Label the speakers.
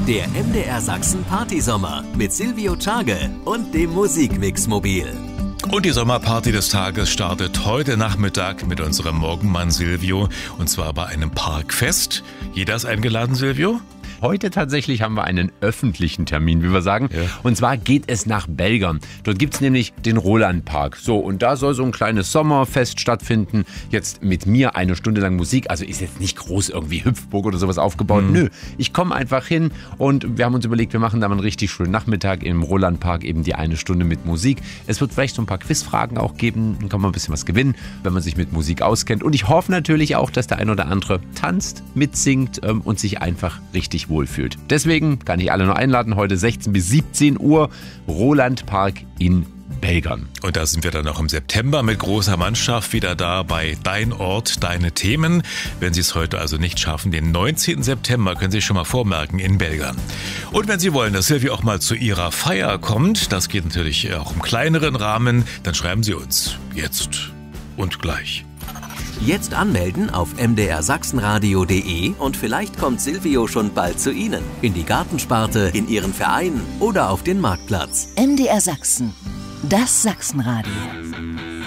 Speaker 1: Der MDR Sachsen Partysommer mit Silvio Tschage und dem Musikmix-Mobil.
Speaker 2: Und die Sommerparty des Tages startet heute Nachmittag mit unserem Morgenmann Silvio. Und zwar bei einem Parkfest. Jeder ist eingeladen, Silvio?
Speaker 3: Heute tatsächlich haben wir einen öffentlichen Termin, wie wir sagen. Ja. Und zwar geht es nach Belgern. Dort gibt es nämlich den Roland-Park. So, und da soll so ein kleines Sommerfest stattfinden. Jetzt mit mir 1 Stunde lang Musik. Also ist jetzt nicht groß irgendwie Hüpfburg oder sowas aufgebaut. Nö, ich komme einfach hin und wir haben uns überlegt, wir machen da mal einen richtig schönen Nachmittag im Roland-Park, eben die 1 Stunde mit Musik. Es wird vielleicht so ein paar Quizfragen auch geben. Dann kann man ein bisschen was gewinnen, wenn man sich mit Musik auskennt. Und ich hoffe natürlich auch, dass der ein oder andere tanzt, mitsingt und sich einfach richtig wohlfühlt. Deswegen kann ich alle nur einladen, heute 16 bis 17 Uhr, Roland-Park in Belgern.
Speaker 2: Und da sind wir dann auch im September mit großer Mannschaft wieder da bei Dein Ort, deine Themen. Wenn Sie es heute also nicht schaffen, den 19. September können Sie sich schon mal vormerken in Belgern. Und wenn Sie wollen, dass Silvio auch mal zu Ihrer Feier kommt, das geht natürlich auch im kleineren Rahmen, dann schreiben Sie uns jetzt und gleich.
Speaker 1: Jetzt anmelden auf mdrsachsenradio.de und vielleicht kommt Silvio schon bald zu Ihnen. In die Gartensparte, in Ihren Verein oder auf den Marktplatz.
Speaker 4: MDR Sachsen, das Sachsenradio.